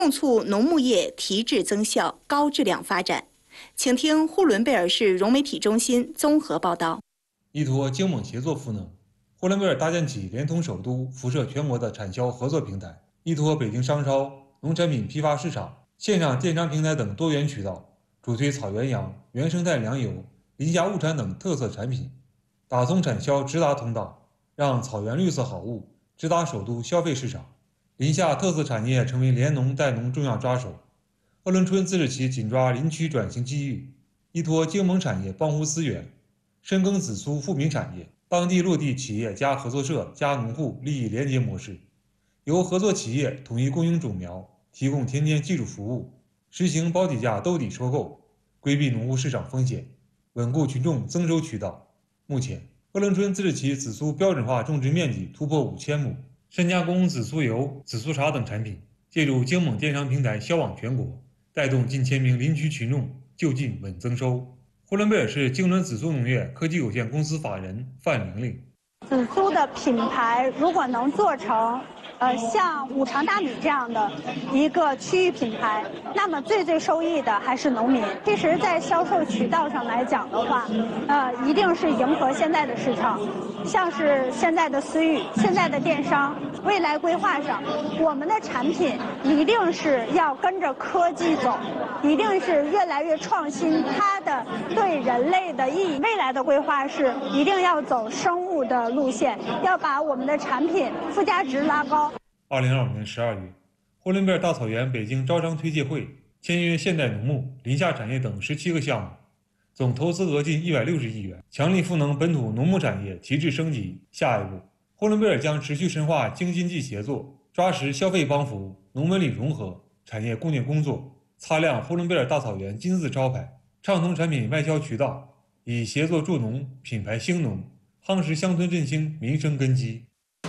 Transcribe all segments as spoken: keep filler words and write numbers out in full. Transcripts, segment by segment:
共促农牧业提质增效、高质量发展。请听呼伦贝尔市融媒体中心综合报道。 依托京蒙协作赋能，呼伦贝尔搭建起连通首都、辐射全国的产销合作平台，依托北京商超、农产品批发市场、线上电商平台等多元渠道，主推草原羊、原生态粮油、林下物产等特色产品，打通产销直达通道，让草原绿色好物直达首都消费市场。林下特色产业成为联农带农重要抓手。鄂伦春自治旗紧抓林区转型机遇，依托京蒙产业帮扶资源，深耕紫苏富民产业，当地落地企业加合作社加农户利益联结模式，由合作企业统一供应种苗，提供田间技术服务，实行保底价兜底收购，规避农户市场风险，稳固群众增收渠道。目前，鄂伦春自治旗紫苏标准化种植面积突破五千亩，深加工紫苏油、紫苏茶等产品，借助京蒙电商平台销往全国，带动近千名林区群众就近稳增收。呼伦贝尔市京伦紫苏农业科技有限公司法人范玲玲： 紫苏的品牌如果能做成呃，像五常大米这样的一个区域品牌，那么最最受益的还是农民。其实，在销售渠道上来讲的话，呃，一定是迎合现在的市场，像是现在的私域、现在的电商。未来规划上，我们的产品一定是要跟着科技走，一定是越来越创新，它的对人类的意义。未来的规划是一定要走生物的路线，要把我们的产品附加值拉高。 二零二五年十二月，呼伦贝尔大草原北京招商推介会签约现代农牧、林下产业等十七个项目，总投资额近一百六十亿元，强力赋能本土农牧产业提质升级。下一步，呼伦贝尔将持续深化京津冀协作，抓实消费帮扶、农文旅融合、产业供应工作，擦亮呼伦贝尔大草原金字招牌，畅通产品外销渠道，以协作助农、品牌兴农，夯实乡村振兴民生根基。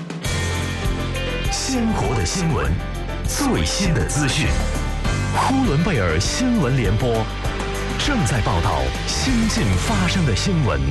鲜活的新闻，最新的资讯，呼伦贝尔新闻联播正在报道新近发生的新闻。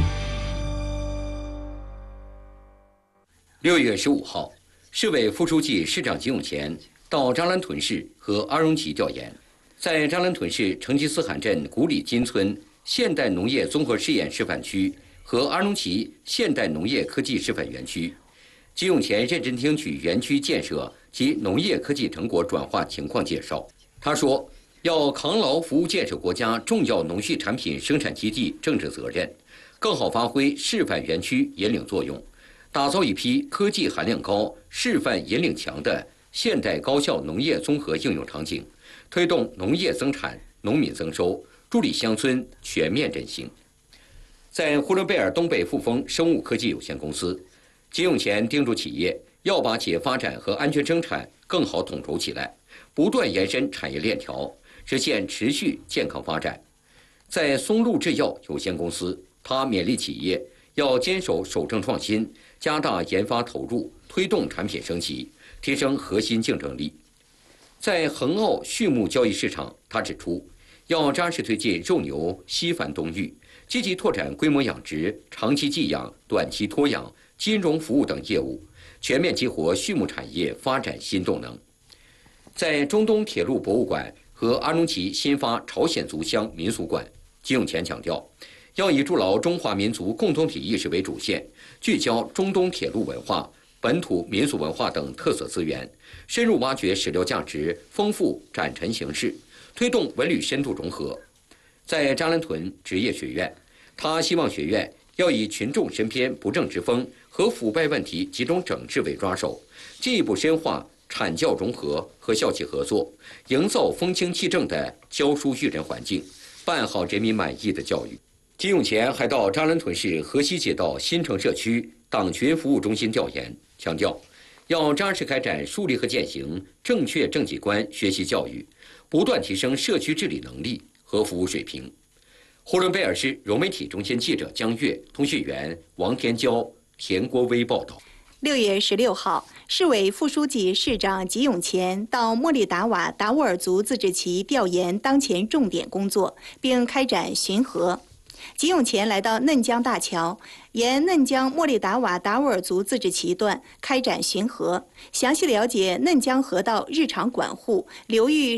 六月十五号，市委副书记、市长吉永前到扎兰屯市和阿荣旗调研，在扎兰屯市成吉思汗镇古里金村现代农业综合试验示范区和阿荣旗现代农业科技示范园区，吉永前认真听取园区建设及农业科技成果转化情况介绍。他说，要扛牢服务建设国家重要农畜产品生产基地政治责任，更好发挥示范园区引领作用，打造一批科技含量高、示范引领强的现代高效农业综合应用场景，推动农业增产、农民增收，助力乡村全面振兴。在呼伦贝尔东北富丰生物科技有限公司，吉永前叮嘱企业要把企业发展和安全生产更好统筹起来，不断延伸产业链条，实现持续健康发展。在松露制药有限公司，他勉励企业要坚守守正创新，加大研发投入，推动产品升级，提升核心竞争力。在恒澳畜牧交易市场，他指出，要扎实推进肉牛西繁东育，积极拓展规模养殖、长期寄养、短期托养、金融服务等业务，全面激活畜牧产业发展新动能。在中东铁路博物馆和阿荣旗新发朝鲜族乡民俗馆，吉永前强调，要以筑牢中华民族共同体意识为主线，聚焦中东铁路文化、本土民俗文化等特色资源，深入挖掘史料价值，丰富展陈形式，推动文旅深度融合。在扎兰屯职业学院，他希望学院要以群众身边不正之风和腐败问题集中整治为抓手，进一步深化产教融合和校企合作，营造风清气正的教书育人环境，办好人民满意的教育。吉永前还到扎兰屯市河西街道新城社区党群服务中心调研，强调要扎实开展树立和践行正确政绩观学习教育，不断提升社区治理能力和服务水平。呼伦贝尔市融媒体中心记者江月、通讯员王天娇、田国威报道。 六月十六号，市委副书记、市长吉永前到莫力达瓦达斡尔族自治旗调研当前重点工作，并开展巡河。吉永前来到嫩江大桥，沿嫩江莫力达瓦达斡尔族自治旗段开展巡河，详细了解嫩江河道日常管护、流域